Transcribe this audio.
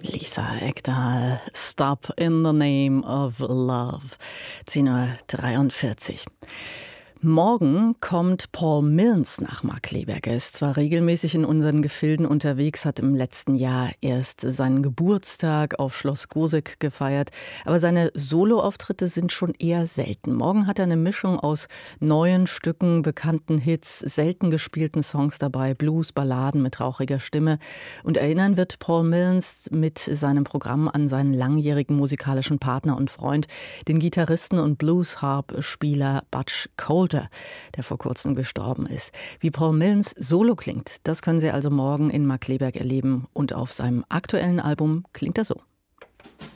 Lisa Ekdahl, Stop in the Name of Love, 10:43 Uhr. Morgen kommt Paul Milnes nach Markkleeberg. Er ist zwar regelmäßig in unseren Gefilden unterwegs, hat im letzten Jahr erst seinen Geburtstag auf Schloss Goseck gefeiert, aber seine Soloauftritte sind schon eher selten. Morgen hat er eine Mischung aus neuen Stücken, bekannten Hits, selten gespielten Songs dabei, Blues, Balladen mit rauchiger Stimme. Und erinnern wird Paul Milnes mit seinem Programm an seinen langjährigen musikalischen Partner und Freund, den Gitarristen und Blues-Harp-Spieler Butch Coulter, der vor kurzem gestorben ist. Wie Paul Milnes Solo klingt, das können Sie also morgen in Markkleeberg erleben. Und auf seinem aktuellen Album klingt er so.